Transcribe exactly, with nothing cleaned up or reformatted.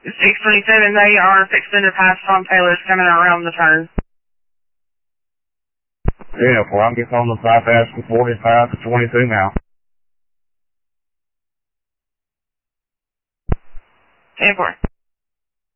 six twenty-seven, they are fixing to pass Tom Taylor's coming around the turn. Yeah, well, I'm getting on the bypass from forty-five to twenty-two now. ten four.